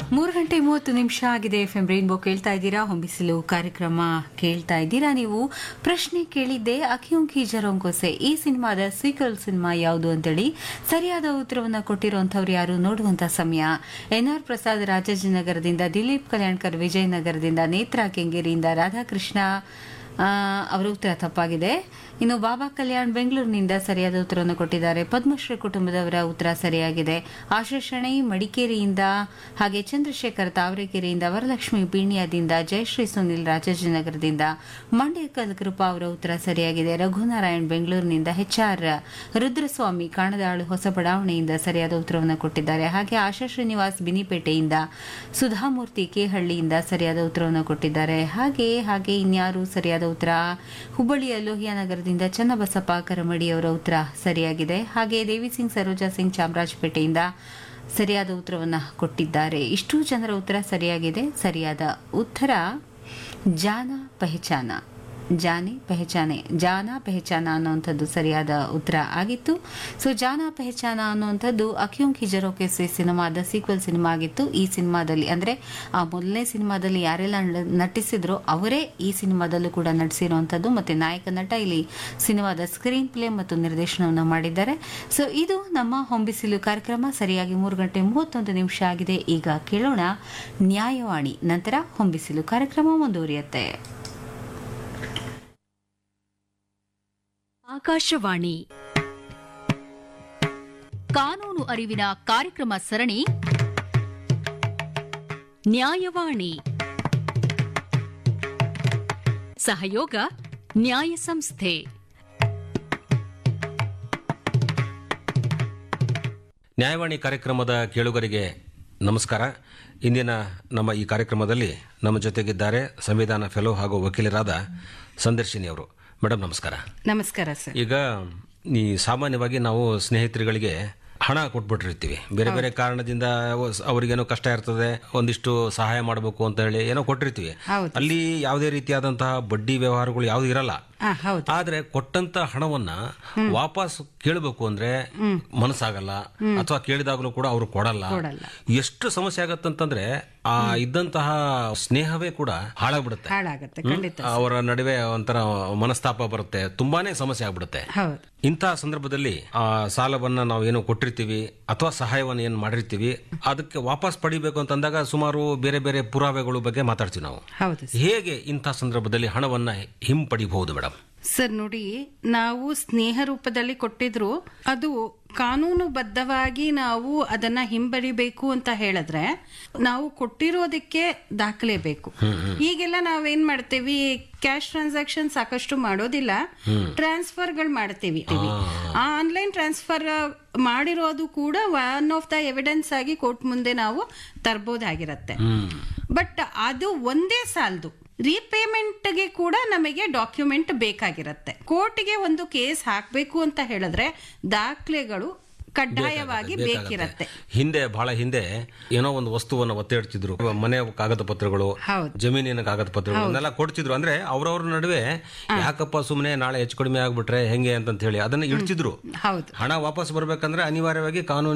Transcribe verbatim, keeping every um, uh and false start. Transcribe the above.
ಮೂರು ಗಂಟೆ ಮೂವತ್ತು ನಿಮಿಷ ಆಗಿದೆ. ಎಫ್ ಎಂ ರೈನ್ಬೋ ಕೇಳ್ತಾ ಇದ್ದೀರಾ. ಹೊಂಬಿಸಿಲು ಕಾರ್ಯಕ್ರಮ ಕೇಳ್ತಾ ಇದ್ದೀರಾ. ನೀವು ಪ್ರಶ್ನೆ ಕೇಳಿದ್ದೆ ಅಕಿಯುಂಕಿ ಜರೋಂಕೋಸೆ ಈ ಸಿನಿಮಾದ ಸೀಕ್ವೆಲ್ ಸಿನಿಮಾ ಯಾವುದು ಅಂತೇಳಿ ಸರಿಯಾದ ಉತ್ತರವನ್ನು ಕೊಟ್ಟಿರುವಂತವ್ರು ಯಾರು ನೋಡುವಂತ ಸಮಯ. ಎನ್ ಆರ್ ಪ್ರಸಾದ್ ರಾಜಾಜಿನಗರದಿಂದ, ದಿಲೀಪ್ ಕಲ್ಯಾಣ್ಕರ್ ವಿಜಯನಗರದಿಂದ, ನೇತ್ರಾ ಕೆಂಗೇರಿಯಿಂದ, ರಾಧಾಕೃಷ್ಣ ಅವರ ಉತ್ತರ ತಪ್ಪಾಗಿದೆ. ಇನ್ನು ಬಾಬಾ ಕಲ್ಯಾಣ್ ಬೆಂಗಳೂರಿನಿಂದ ಸರಿಯಾದ ಉತ್ತರವನ್ನು ಕೊಟ್ಟಿದ್ದಾರೆ. ಪದ್ಮಶ್ರೀ ಕುಟುಂಬದವರ ಉತ್ತರ ಸರಿಯಾಗಿದೆ. ಆಶಾ ಶೆಣೈ ಮಡಿಕೇರಿಯಿಂದ, ಹಾಗೆ ಚಂದ್ರಶೇಖರ್ ತಾವರೆಕೆರೆಯಿಂದ, ವರಲಕ್ಷ್ಮಿ ಪೀಣ್ಯದಿಂದ, ಜಯಶ್ರೀ ಸುನಿಲ್ ರಾಜಾಜಿನಗರದಿಂದ, ಮಂಡ್ಯಕಲ್ ಕೃಪಾ ಅವರ ಉತ್ತರ ಸರಿಯಾಗಿದೆ. ರಘುನಾರಾಯಣ್ ಬೆಂಗಳೂರಿನಿಂದ, ಎಚ್ ಆರ್ ರುದ್ರಸ್ವಾಮಿ ಕಾಣದಾಳು ಹೊಸ ಬಡಾವಣೆಯಿಂದ ಸರಿಯಾದ ಉತ್ತರವನ್ನು ಕೊಟ್ಟಿದ್ದಾರೆ. ಹಾಗೆ ಆಶಾ ಶ್ರೀನಿವಾಸ್ ಬಿನಿಪೇಟೆಯಿಂದ, ಸುಧಾಮೂರ್ತಿ ಕೆಹಳ್ಳಿಯಿಂದ ಸರಿಯಾದ ಉತ್ತರವನ್ನು ಕೊಟ್ಟಿದ್ದಾರೆ. ಹಾಗೆ ಹಾಗೆ ಇನ್ಯಾರು ಸರಿಯಾದ ಉತ್ತರ? ಹುಬ್ಬಳ್ಳಿಯ ಲೋಹಿಯಾನಗರದಿಂದ ಚನ್ನಬಸಪ್ಪ ಕರಮಡಿ ಅವರ ಉತ್ತರ ಸರಿಯಾಗಿದೆ. ಹಾಗೆ ದೇವಿ ಸಿಂಗ್ ಸರೋಜಾ ಸಿಂಗ್ ಚಾಮರಾಜಪೇಟೆಯಿಂದ ಸರಿಯಾದ ಉತ್ತರವನ್ನು ಕೊಟ್ಟಿದ್ದಾರೆ. ಇಷ್ಟು ಜನರ ಉತ್ತರ ಸರಿಯಾಗಿದೆ. ಸರಿಯಾದ ಉತ್ತರ ಜಾನ ಪಹಚಾನ, ಜಾನೆ ಪಹಚಾನೆ, ಜಾನ ಪಹಚಾನ ಅನ್ನುವಂಥದ್ದು ಸರಿಯಾದ ಉತ್ತರ ಆಗಿತ್ತು. ಸೊ ಜಾನ ಪಹಚಾನ ಅನ್ನುವಂಥದ್ದು ಅಕಿಯುಂಕಿ ಜರೋಕೆಸೆ ಸಿನಿಮಾದ ಸೀಕ್ವೆಲ್ ಸಿನಿಮಾ ಆಗಿತ್ತು. ಈ ಸಿನಿಮಾದಲ್ಲಿ ಅಂದ್ರೆ ಆ ಮೊದಲನೇ ಸಿನಿಮಾದಲ್ಲಿ ಯಾರೆಲ್ಲ ನಟಿಸಿದ್ರು ಅವರೇ ಈ ಸಿನಿಮಾದಲ್ಲೂ ಕೂಡ ನಟಿಸಿರುವಂಥದ್ದು. ಮತ್ತೆ ನಾಯಕ ನಟ ಇಲ್ಲಿ ಸಿನಿಮಾದ ಸ್ಕ್ರೀನ್ ಪ್ಲೇ ಮತ್ತು ನಿರ್ದೇಶನವನ್ನು ಮಾಡಿದ್ದಾರೆ. ಸೊ ಇದು ನಮ್ಮ ಹೊಂಬಿಸಿಲು ಕಾರ್ಯಕ್ರಮ. ಸರಿಯಾಗಿ ಮೂರು ಗಂಟೆ ಮೂವತ್ತೊಂದು ನಿಮಿಷ ಆಗಿದೆ. ಈಗ ಕೇಳೋಣ ನ್ಯಾಯವಾಣಿ, ನಂತರ ಹೊಂಬಿಸಿಲು ಕಾರ್ಯಕ್ರಮ ಮುಂದುವರಿಯುತ್ತೆ. ಆಕಾಶವಾಣಿ ಕಾನೂನು ಅರಿವಿನ ಕಾರ್ಯಕ್ರಮ ಸರಣಿ ನ್ಯಾಯವಾಣಿ. ಸಹಯೋಗ ನ್ಯಾಯ ಸಂಸ್ಥೆ. ನ್ಯಾಯವಾಣಿ ಕಾರ್ಯಕ್ರಮದ ಕೇಳುಗರಿಗೆ ನಮಸ್ಕಾರ. ಇಂದಿನ ನಮ್ಮ ಈ ಕಾರ್ಯಕ್ರಮದಲ್ಲಿ ನಮ್ಮ ಜೊತೆಗಿದ್ದಾರೆ ಸಂವಿಧಾನ ಫೆಲೋ ಹಾಗೂ ವಕೀಲರಾದ ಸಂದರ್ಶಿನಿ ಅವರು. ಮೇಡಮ್ ನಮಸ್ಕಾರ. ನಮಸ್ಕಾರ ಸರ್. ಈಗ ಈ ಸಾಮಾನ್ಯವಾಗಿ ನಾವು ಸ್ನೇಹಿತರುಗಳಿಗೆ ಹಣ ಕೊಟ್ಬಿಟ್ಟಿರ್ತೀವಿ. ಬೇರೆ ಬೇರೆ ಕಾರಣದಿಂದ ಅವರಿಗೇನೋ ಕಷ್ಟ ಇರ್ತದೆ, ಒಂದಿಷ್ಟು ಸಹಾಯ ಮಾಡಬೇಕು ಅಂತ ಹೇಳಿ ಏನೋ ಕೊಟ್ಟಿರ್ತೀವಿ. ಅಲ್ಲಿ ಯಾವುದೇ ರೀತಿಯಾದಂತಹ ಬಡ್ಡಿ ವ್ಯವಹಾರಗಳು ಯಾವ್ದು ಇರಲ್ಲ. ಆದ್ರೆ ಕೊಟ್ಟಂತ ಹಣವನ್ನ ವಾಪಸ್ ಕೇಳಬೇಕು ಅಂದ್ರೆ ಮನಸ್ಸಾಗಲ್ಲ, ಅಥವಾ ಕೇಳಿದಾಗಲೂ ಕೂಡ ಅವರು ಕೊಡಲ್ಲ. ಎಷ್ಟು ಸಮಸ್ಯೆ ಆಗತ್ತಂತಂದ್ರೆ ಆ ಇದ್ದಂತಹ ಸ್ನೇಹವೇ ಕೂಡ ಹಾಳಾಗ್ಬಿಡುತ್ತೆ. ಅವರ ನಡುವೆ ಒಂಥರ ಮನಸ್ತಾಪ ಬರುತ್ತೆ, ತುಂಬಾನೇ ಸಮಸ್ಯೆ ಆಗ್ಬಿಡುತ್ತೆ. ಇಂತಹ ಸಂದರ್ಭದಲ್ಲಿ ಆ ಸಾಲವನ್ನ ನಾವು ಏನು ಕೊಟ್ಟಿರ್ತೀವಿ ಅಥವಾ ಸಹಾಯವನ್ನು ಏನು ಮಾಡಿರ್ತೀವಿ ಅದಕ್ಕೆ ವಾಪಸ್ ಪಡಿಬೇಕು ಅಂತಂದಾಗ ಸುಮಾರು ಬೇರೆ ಬೇರೆ ಪುರಾವೆಗಳು ಬಗ್ಗೆ ಮಾತಾಡ್ತೀವಿ ನಾವು. ಹೇಗೆ ಇಂತಹ ಸಂದರ್ಭದಲ್ಲಿ ಹಣವನ್ನ ಹಿಂಪಡಿಬಹುದು ಮೇಡಮ್? ಸರ್ ನೋಡಿ, ನಾವು ಸ್ನೇಹ ರೂಪದಲ್ಲಿ ಕೊಟ್ಟಿದ್ರು ಅದು ಕಾನೂನುಬದ್ಧವಾಗಿ ನಾವು ಅದನ್ನ ಹಿಂಬರಿಬೇಕು ಅಂತ ಹೇಳಿದ್ರೆ ನಾವು ಕೊಟ್ಟಿರೋದಕ್ಕೆ ದಾಖಲೆ ಬೇಕು. ಈಗೆಲ್ಲ ನಾವೇನ್ ಮಾಡ್ತೇವಿ, ಕ್ಯಾಶ್ ಟ್ರಾನ್ಸಾಕ್ಷನ್ ಸಾಕಷ್ಟು ಮಾಡೋದಿಲ್ಲ, ಟ್ರಾನ್ಸ್ಫರ್ ಗಳು ಮಾಡ್ತೀವಿ. ಆ ಆನ್ಲೈನ್ ಟ್ರಾನ್ಸ್ಫರ್ ಮಾಡಿರೋದು ಕೂಡ ಒನ್ ಆಫ್ ದ ಎವಿಡೆನ್ಸ್ ಆಗಿ ಕೋರ್ಟ್ ಮುಂದೆ ನಾವು ತರಬಹುದಾಗಿರತ್ತೆ. ಬಟ್ ಅದು ಒಂದೇ ಸಾಲದು, ರೀಪೇಮೆಂಟ್ಗೆ ಕೂಡ ನಮಗೆ ಡಾಕ್ಯುಮೆಂಟ್ ಬೇಕಾಗಿರತ್ತೆ. ಕೋರ್ಟ್ಗೆ ಒಂದು ಕೇಸ್ ಹಾಕಬೇಕು ಅಂತ ಹೇಳಿದ್ರೆ ದಾಖಲೆಗಳು ಕಡ್ಡಾಯವಾಗಿ ಬೇಕಿರತ್ತೆ. ಹಿಂದೆ ಬಹಳ ಹಿಂದೆ ಏನೋ ಒಂದು ವಸ್ತುವನ್ನು ಒತ್ತೆ ಇಡ್ತಿದ್ರು, ಮನೆ ಕಾಗದ ಪತ್ರಗಳು, ಜಮೀನಿನ ಕಾಗದ ಪತ್ರಗಳು ಅದನ್ನೆಲ್ಲ ಕೊಡ್ತಿದ್ರು. ಅಂದ್ರೆ ಅವ್ರವ್ರ ನಡುವೆ ಯಾಕಪ್ಪ ಸುಮ್ಮನೆ ನಾಳೆ ಹೆಚ್ಚು ಕಡಿಮೆ ಆಗ್ಬಿಟ್ರೆ ಹೆಂಗೆ ಅಂತ ಹೇಳಿ ಅದನ್ನ ಇಡ್ತಿದ್ರು. ಹಣ ವಾಪಸ್ ಬರ್ಬೇಕಂದ್ರೆ ಅನಿವಾರ್ಯವಾಗಿ ಕಾನೂನು